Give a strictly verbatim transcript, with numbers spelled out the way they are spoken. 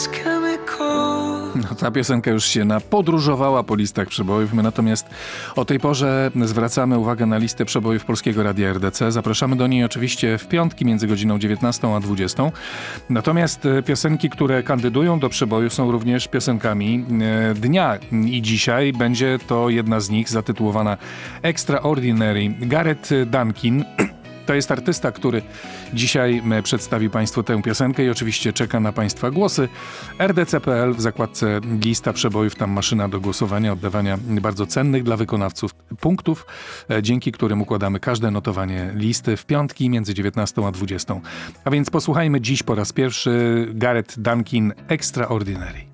No, ta piosenka już się napodróżowała po listach przebojów. My natomiast o tej porze zwracamy uwagę na listę przebojów Polskiego Radia R D C. Zapraszamy do niej oczywiście w piątki między godziną dziewiętnastą a dwudziestą. Natomiast piosenki, które kandydują do przeboju, są również piosenkami dnia. I dzisiaj będzie to jedna z nich zatytułowana Extraordinary. Gareth Duncan to jest artysta, który dzisiaj przedstawi Państwu tę piosenkę i oczywiście czeka na Państwa głosy. R D C kropka P L w zakładce lista przebojów, tam maszyna do głosowania, oddawania bardzo cennych dla wykonawców punktów, dzięki którym układamy każde notowanie listy w piątki między dziewiętnastą a dwudziestą. A więc posłuchajmy dziś po raz pierwszy Gareth Duncan Extraordinary.